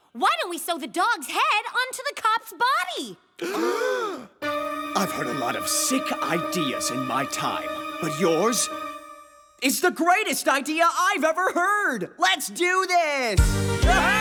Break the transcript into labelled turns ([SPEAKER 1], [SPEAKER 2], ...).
[SPEAKER 1] Why don't we sew the dog's head onto the cop's body?
[SPEAKER 2] I've heard a lot of sick ideas in my time, but yours is the greatest idea I've ever heard! Let's do this!